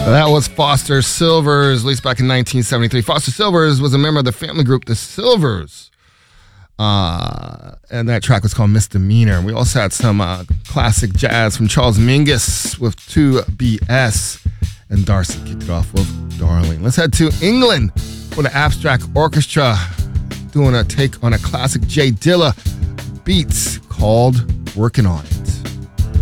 That was Foster Silvers, released back in 1973. Foster Silvers was a member of the family group The Silvers. And that track was called Misdemeanor. We also had some classic jazz from Charles Mingus with 2BS. And Darcy kicked it off with Darling. Let's head to England for the Abstract Orchestra, doing a take on a classic Jay Dilla beats called Working On It.